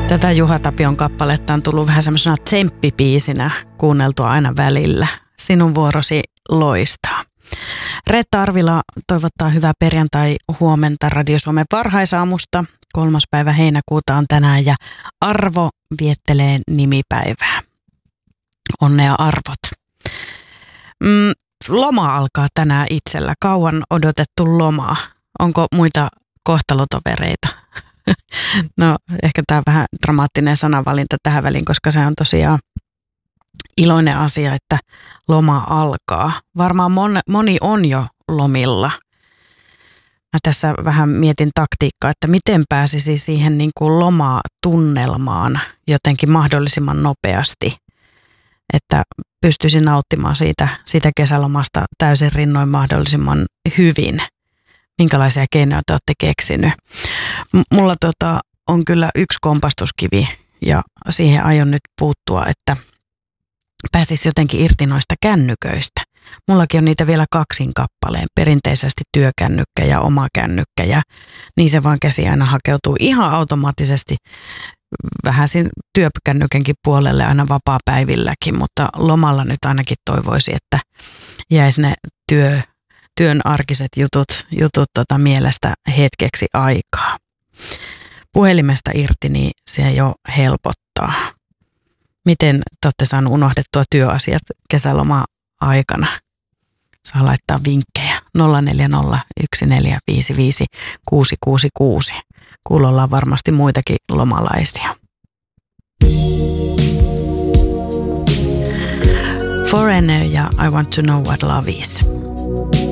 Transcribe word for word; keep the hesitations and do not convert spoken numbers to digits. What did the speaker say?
Tätä Juha Tapion kappaletta on tullut vähän semmoisena tsemppipiisinä kuunneltua aina välillä. Sinun vuorosi loistaa. Reetta Arvila toivottaa hyvää perjantai huomenta Radio Suomen varhaisaamusta. Kolmas päivä heinäkuuta on tänään ja Arvo viettelee nimipäivää. Onnea arvot. Mm, loma alkaa tänään itsellä. Kauan odotettu lomaa. Onko muita kohtalotovereita? No ehkä tämä on vähän dramaattinen sanavalinta tähän väliin, koska se on tosiaan iloinen asia, että loma alkaa. Varmaan mon, moni on jo lomilla. Mä tässä vähän mietin taktiikkaa, että miten pääsisi siihen niin kuin lomatunnelmaan jotenkin mahdollisimman nopeasti, että pystyisin nauttimaan siitä, siitä kesälomasta täysin rinnoin mahdollisimman hyvin. Minkälaisia keinoja te olette keksinyt? M- mulla tota, on kyllä yksi kompastuskivi ja siihen aion nyt puuttua, että pääsisi jotenkin irti noista kännyköistä. Mullakin on niitä vielä kaksin kappaleen, perinteisesti työkännykkä ja oma kännykkä ja niin se vaan käsi aina hakeutuu ihan automaattisesti vähän siinä työkännykänkin puolelle aina vapaapäivilläkin, mutta lomalla nyt ainakin toivoisi, että jäisi ne työ työn arkiset jutut, jutut tota mielestä hetkeksi aikaa. Puhelimesta irti, niin se jo helpottaa. Miten te olette saaneet unohdettua työasiat kesäloma-aikana? Saa laittaa vinkkejä. nolla neljä nolla yksi neljä viisi viisi kuusi kuusi kuusi. Kuulolla varmasti muitakin lomalaisia. Foreigner ja I Want to Know What Love Is.